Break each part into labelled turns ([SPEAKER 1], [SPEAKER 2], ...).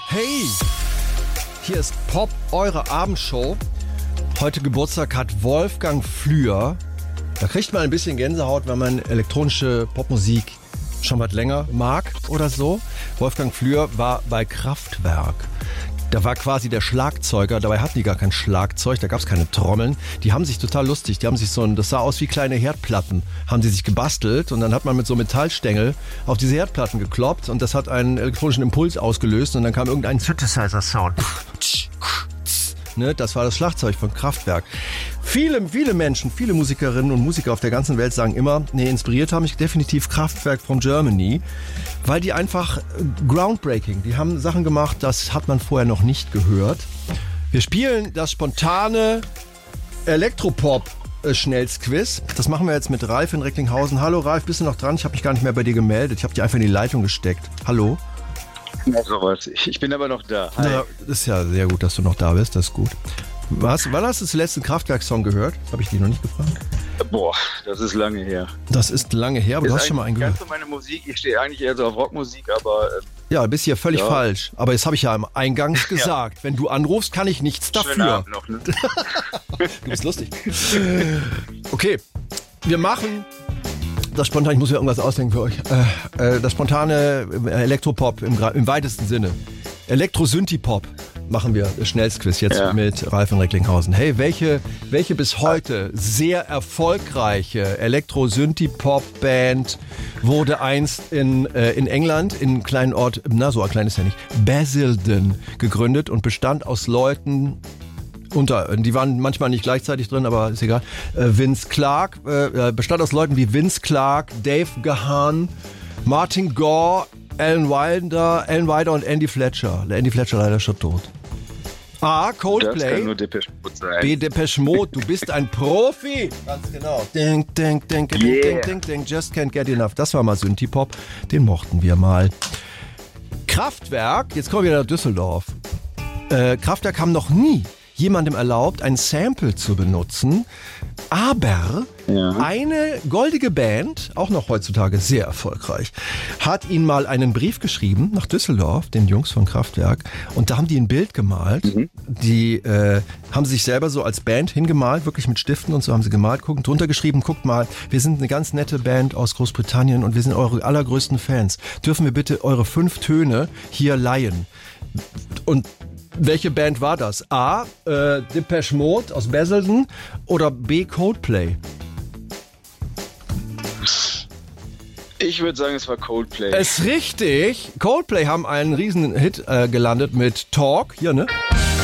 [SPEAKER 1] Hey, hier ist Pop, eure Abendshow. Heute Geburtstag hat Wolfgang Flür. Da kriegt man ein bisschen Gänsehaut, wenn man elektronische Popmusik schon was länger mag oder so. Wolfgang Flür war bei Kraftwerk. Da war quasi der Schlagzeuger, dabei hatten die gar kein Schlagzeug, da gab es keine Trommeln. Die haben sich total lustig, die haben sich das sah aus wie kleine Herdplatten, haben die sich gebastelt und dann hat man mit so Metallstängel auf diese Herdplatten gekloppt und das hat einen elektronischen Impuls ausgelöst und dann kam irgendein Synthesizer-Sound. Ne, das war das Schlagzeug von Kraftwerk. Viele Menschen, viele Musikerinnen und Musiker auf der ganzen Welt sagen immer, nee, inspiriert haben mich definitiv Kraftwerk from Germany, weil die einfach groundbreaking, die haben Sachen gemacht, das hat man vorher noch nicht gehört. Wir spielen das spontane Elektropop-Schnellsquiz. Das machen wir jetzt mit Ralf in Recklinghausen. Hallo Ralf, bist du noch dran? Ich habe mich gar nicht mehr bei dir gemeldet. Ich habe dich einfach in die Leitung gesteckt. Hallo?
[SPEAKER 2] Ja, sowas. Ich bin aber noch da. Hi.
[SPEAKER 1] Ja, das ist ja sehr gut, dass du noch da bist. Das ist gut. Wann hast du den letzten Kraftwerk-Song gehört? Das habe ich dich noch nicht gefragt.
[SPEAKER 2] Boah, das ist lange her.
[SPEAKER 1] Das ist lange her, aber du hast schon mal einen gehört.
[SPEAKER 2] Ganz so meine Musik. Ich stehe eigentlich eher so auf Rockmusik, aber...
[SPEAKER 1] Ja, bist hier völlig falsch. Aber jetzt habe ich ja eingangs gesagt, wenn du anrufst, kann ich nichts dafür.
[SPEAKER 2] Schönen Abend noch, ne?
[SPEAKER 1] Du bist lustig. Okay, wir machen... Das spontane, ich muss mir irgendwas ausdenken für euch. Das spontane Elektropop im weitesten Sinne. Elektro-Synthie-Pop machen wir Schnellsquiz jetzt mit Ralf in Recklinghausen. Hey, welche bis heute sehr erfolgreiche Elektro-Synthie-Pop-Band wurde einst in England, in einem kleinen Ort, so ein kleines ja nicht, Basildon gegründet und bestand aus Leuten... die waren manchmal nicht gleichzeitig drin, aber ist egal. Vince Clarke, bestand aus Leuten wie Vince Clarke, Dave Gahan, Martin Gore, Alan Wilder und Andy Fletcher. Der Andy Fletcher leider schon tot. A. Coldplay.
[SPEAKER 2] Das kann nur Depeche Mode sein.
[SPEAKER 1] B. Depeche Mode. Du bist ein Profi. Ganz genau. Ding, ding, ding, ding, ding, ding, ding. Just can't get enough. Das war mal Synthie-Pop. Den mochten wir mal. Kraftwerk. Jetzt kommen wir wieder nach Düsseldorf. Kraftwerk haben noch nie jemandem erlaubt, ein Sample zu benutzen, aber eine goldige Band, auch noch heutzutage sehr erfolgreich, hat ihnen mal einen Brief geschrieben nach Düsseldorf, den Jungs von Kraftwerk, und da haben die ein Bild gemalt. Die haben sich selber so als Band hingemalt, wirklich mit Stiften und so haben sie gemalt, drunter geschrieben, guckt mal, wir sind eine ganz nette Band aus Großbritannien und wir sind eure allergrößten Fans. Dürfen wir bitte eure 5 Töne hier leihen? Und welche Band war das? A. Depeche Mode aus Basildon oder B. Coldplay?
[SPEAKER 2] Ich würde sagen, es war Coldplay.
[SPEAKER 1] Ist richtig. Coldplay haben einen riesen Hit gelandet mit Talk. Hier, ne?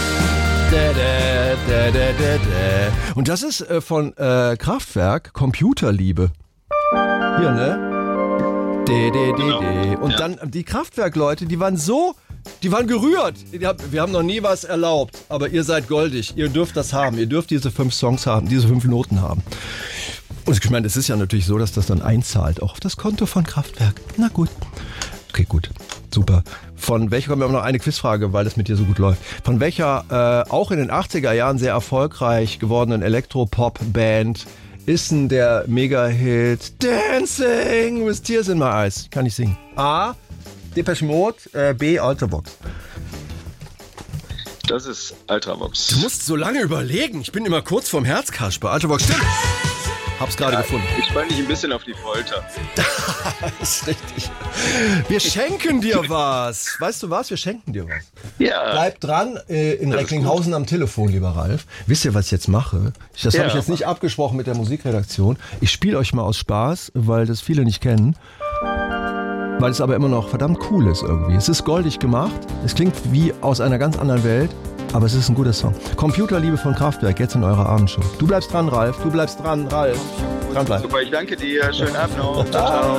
[SPEAKER 1] Und das ist von Kraftwerk Computerliebe. Hier, ne? Und dann die Kraftwerk-Leute, die waren gerührt. Wir haben noch nie was erlaubt, aber ihr seid goldig. Ihr dürft das haben. Ihr dürft diese 5 Songs haben, diese 5 Noten haben. Und ich meine, es ist ja natürlich so, dass das dann einzahlt, auch auf das Konto von Kraftwerk. Na gut. Okay, gut. Super. Von welcher, kommen wir noch eine Quizfrage, weil das mit dir so gut läuft. Von welcher auch in den 80er Jahren sehr erfolgreich gewordenen Elektropop-Band ist denn der Mega-Hit Dancing with Tears in My Eyes? Kann ich singen. A. Depeche Mode, B. Ultravox.
[SPEAKER 2] Das ist Ultravox.
[SPEAKER 1] Du musst so lange überlegen. Ich bin immer kurz vorm Herzkasper. Ultravox, stimmt. Hab's gerade gefunden.
[SPEAKER 2] Ich spann dich ein bisschen auf die Folter.
[SPEAKER 1] Das ist richtig. Wir schenken dir was. Weißt du was? Wir schenken dir was.
[SPEAKER 2] Ja.
[SPEAKER 1] Bleib dran in Recklinghausen am Telefon, lieber Ralf. Wisst ihr, was ich jetzt mache? Das habe ich jetzt nicht abgesprochen mit der Musikredaktion. Ich spiele euch mal aus Spaß, weil das viele nicht kennen. Weil es aber immer noch verdammt cool ist irgendwie. Es ist goldig gemacht. Es klingt wie aus einer ganz anderen Welt. Aber es ist ein guter Song. Computerliebe von Kraftwerk, jetzt in eurer Abendshow. Du bleibst dran, Ralf. Dranbleiben.
[SPEAKER 2] Super, ich danke dir. Schönen Abend noch. Ciao, ciao.